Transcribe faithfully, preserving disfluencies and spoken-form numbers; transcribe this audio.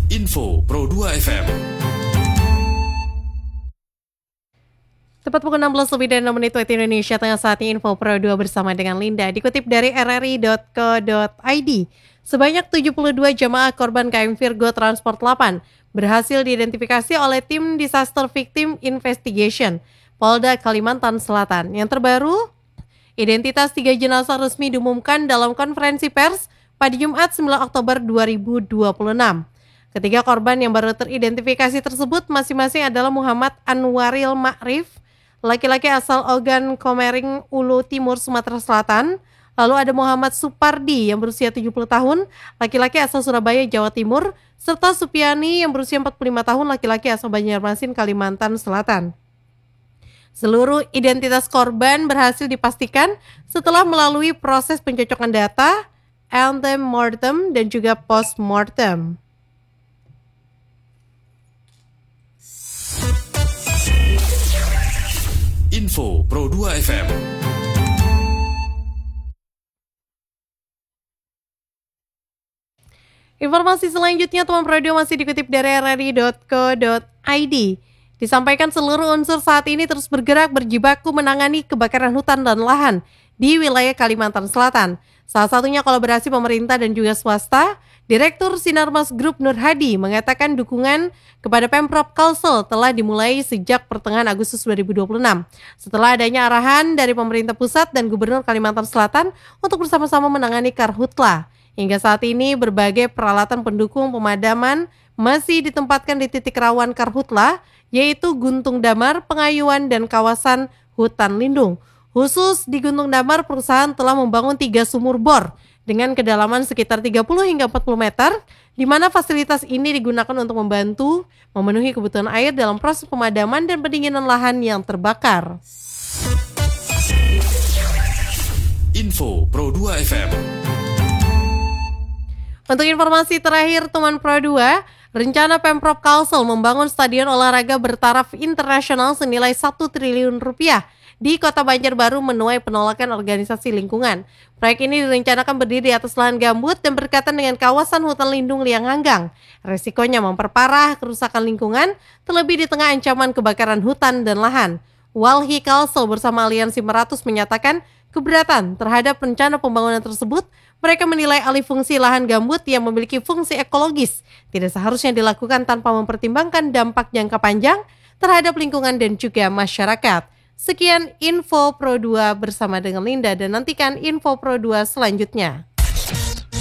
Info Pro dua F M. Tepat pukul enam belas lebih dari enam menit waktu Indonesia Tengah, saatnya Info Pro dua bersama dengan Linda. Dikutip dari r r i dot co dot i d, sebanyak tujuh puluh dua jemaah korban K M Virgo Transport delapan berhasil diidentifikasi oleh tim Disaster Victim Investigation Polda Kalimantan Selatan. Yang terbaru, identitas tiga jenazah resmi diumumkan dalam konferensi pers pada Jumat sembilan Oktober dua ribu dua puluh enam. Ketiga korban yang baru teridentifikasi tersebut masing-masing adalah Muhammad Anwaril Ma'rif, laki-laki asal Ogan Komering, Ulu Timur, Sumatera Selatan. Lalu ada Muhammad Supardi yang berusia tujuh puluh tahun, laki-laki asal Surabaya, Jawa Timur, serta Supiani yang berusia empat puluh lima tahun, laki-laki asal Banjarmasin, Kalimantan Selatan. Seluruh identitas korban berhasil dipastikan setelah melalui proses pencocokan data, ante-mortem, dan juga post-mortem. Info Pro dua F M. Informasi selanjutnya, teman Pro dua masih dikutip dari r r i dot co dot i d. Disampaikan seluruh unsur saat ini terus bergerak berjibaku menangani kebakaran hutan dan lahan di wilayah Kalimantan Selatan. Salah satunya kolaborasi pemerintah dan juga swasta. Direktur Sinarmas Group Nur Hadi mengatakan dukungan kepada Pemprov Kalsel telah dimulai sejak pertengahan Agustus dua ribu dua puluh enam. Setelah adanya arahan dari pemerintah pusat dan Gubernur Kalimantan Selatan untuk bersama-sama menangani karhutla. Hingga saat ini berbagai peralatan pendukung pemadaman masih ditempatkan di titik rawan karhutla, yaitu Guntung Damar, Pengayuan, dan kawasan hutan lindung. Khusus di Guntung Damar, perusahaan telah membangun tiga sumur bor dengan kedalaman sekitar tiga puluh hingga empat puluh meter, di mana fasilitas ini digunakan untuk membantu memenuhi kebutuhan air dalam proses pemadaman dan pendinginan lahan yang terbakar. Info Pro dua F M. Untuk informasi terakhir teman Pro dua, rencana Pemprov Kalsel membangun stadion olahraga bertaraf internasional senilai satu triliun rupiah di Kota Banjarbaru menuai penolakan organisasi lingkungan. Proyek ini direncanakan berdiri di atas lahan gambut dan berdekatan dengan kawasan hutan lindung liang hanggang. Resikonya memperparah kerusakan lingkungan, terlebih di tengah ancaman kebakaran hutan dan lahan. Walhi Kalsel bersama Aliansi Meratus menyatakan keberatan terhadap rencana pembangunan tersebut. Mereka menilai alih fungsi lahan gambut yang memiliki fungsi ekologis tidak seharusnya dilakukan tanpa mempertimbangkan dampak jangka panjang terhadap lingkungan dan juga masyarakat. Sekian Info Pro dua bersama dengan Linda, dan nantikan Info Pro dua selanjutnya.